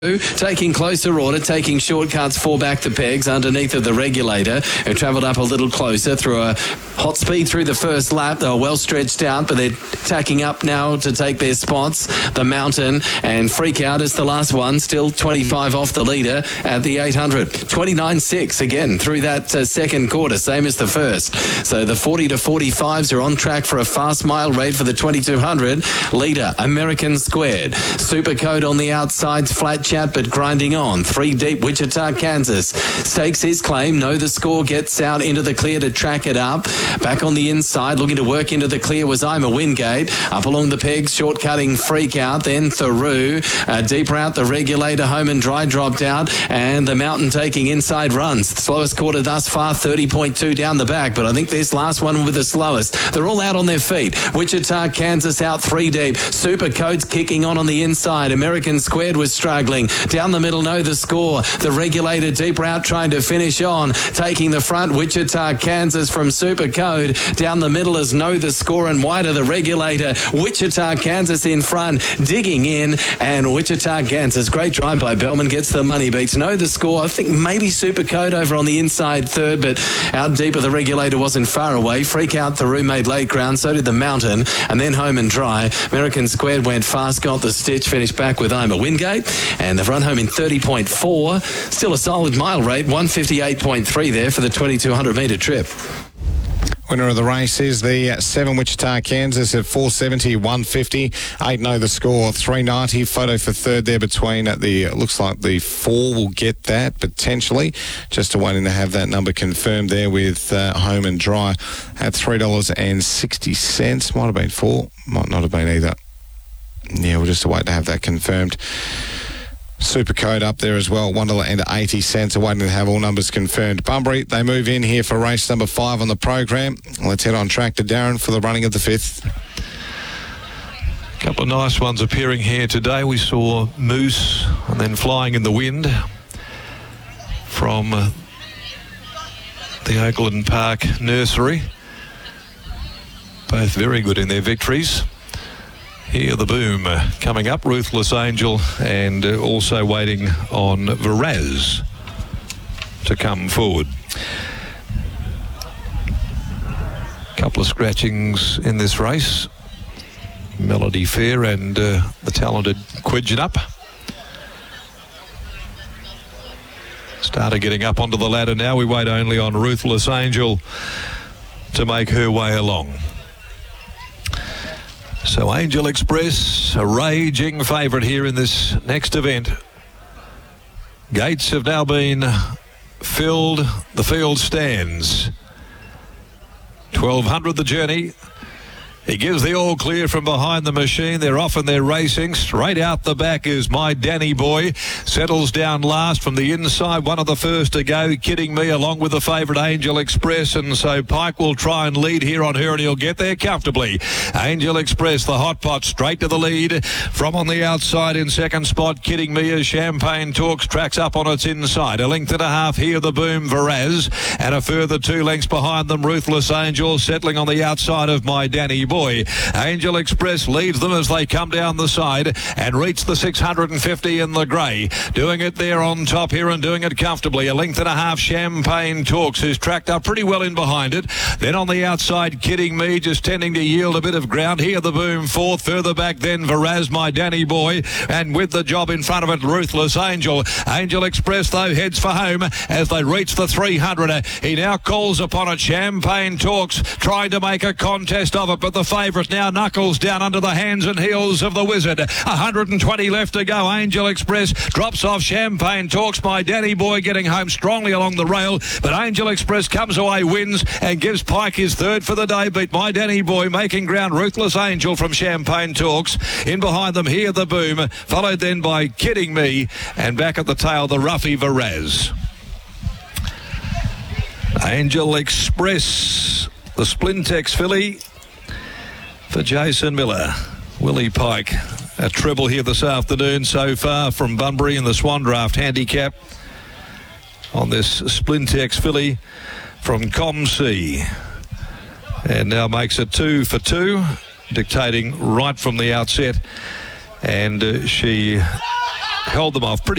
Taking closer order, taking shortcuts, 4 back the pegs underneath of the regulator, who travelled up a little closer through a hot speed through the first lap. They were well stretched out, but they're tacking up now to take their spots. The Mountain and Freak Out is the last one, still 25 off the leader at the 800. 29.6 again through that second quarter, same as the first. So the 40 to 45s are on track for a fast mile rate for the 2200. Leader, American Squared. Supercoat on the outsides, flat chat but grinding on. 3 deep, Wichita, Kansas. Stakes his claim. Know the score, gets out into the clear to track it up. Back on the inside, looking to work into the clear was I'm a Wingate. Up along the pegs, shortcutting Freak Out. Then Theroux. Deeper out the regulator, Home and Dry dropped out. And the Mountain taking inside runs. Slowest quarter thus far, 30.2 down the back. But I think this last one with the slowest. They're all out on their feet. Wichita, Kansas out 3 deep. Supercoat's kicking on the inside. American Squared was struggling. Down the middle, Know the Score. The regulator deeper out trying to finish on. Taking the front, Wichita, Kansas from Supercoat. Down the middle is Know the Score and wider the regulator. Wichita, Kansas in front, digging in. And Wichita, Kansas, great drive by Bellman, gets the money beats. Know the Score. I think maybe Supercoat over on the inside third, but out deeper the regulator wasn't far away. Freak Out, Theroux made late ground, so did the Mountain, and then Home and Dry. American Squared went fast, got the stitch, finished back with I'm a Wingate, and they've run home in 30.4. Still a solid mile rate, 158.3 there for the 2200 metre trip. Winner of the race is the 7 Wichita, Kansas at 470, 150. 8 Know the Score, 390. Photo for third there between looks like the 4 will get that potentially. Just waiting to have that number confirmed there with Home and Dry at $3.60. Might have been 4, might not have been either. Yeah, we'll just wait to have that confirmed. Supercoat up there as well, $1.80. Waiting to have all numbers confirmed. Bunbury, they move in here for race number 5 on the program. Let's head on track to Darren for the running of the 5th. A couple of nice ones appearing here today. We saw Moose and then Flying in the Wind from the Oakland Park Nursery. Both very good in their victories. Hear the Boom coming up, Ruthless Angel, and also waiting on Viraz to come forward. Couple of scratchings in this race. Melody Fair and the talented Quidgenup. Started getting up onto the ladder now. We wait only on Ruthless Angel to make her way along. So Angel Express, a raging favourite here in this next event. Gates have now been filled. The field stands. 1200 the journey. He gives the all clear from behind the machine. They're off and they're racing. Straight out the back is My Danny Boy. Settles down last from the inside. One of the first to go, Kidding Me, along with the favourite Angel Express. And so Pike will try and lead here on her, and he'll get there comfortably. Angel Express, the hot pot, straight to the lead. From on the outside in second spot, Kidding Me, as Champagne Talks tracks up on its inside. A length and a half, Hear the Boom, Viraz. And a further 2 lengths behind them, Ruthless Angel, settling on the outside of My Danny Boy. Angel Express leads them as they come down the side and reach the 650 in the grey. Doing it there on top here and doing it comfortably. A length and a half, Champagne Talks, who's tracked up pretty well in behind it. Then on the outside, Kidding Me, just tending to yield a bit of ground. Hear the Boom, fourth. Further back then, Viraz, My Danny Boy. And with the job in front of it, Ruthless Angel. Angel Express, though, heads for home as they reach the 300. He now calls upon it. Champagne Talks, trying to make a contest of it, but the favourite now knuckles down under the hands and heels of the Wizard. 120 left to go. Angel Express drops off. Champagne Talks, My Danny Boy getting home strongly along the rail, but Angel Express comes away, wins, and gives Pike his third for the day. Beat My Danny Boy, making ground. Ruthless Angel from Champagne Talks. In behind them, Hear the Boom, followed then by Kidding Me, and back at the tail, the Ruffy Viraz. Angel Express, the Splintex filly for Jason Miller. Willie Pike, a treble here this afternoon so far from Bunbury in the Swan Draft handicap on this Splintex filly from ComC. And now makes it 2 for 2, dictating right from the outset. And she held them off pretty